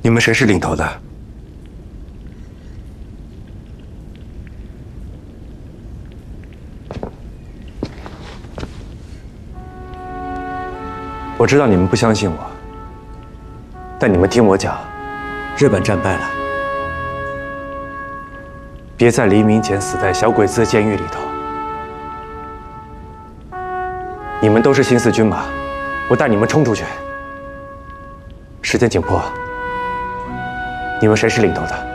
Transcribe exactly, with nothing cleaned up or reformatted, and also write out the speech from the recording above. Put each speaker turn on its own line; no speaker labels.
你们谁是领头的？我知道你们不相信我，但你们听我讲，日本战败了，别在黎明前死在小鬼子的监狱里头。你们都是新四军马，我带你们冲出去。时间紧迫，你们谁是领头的？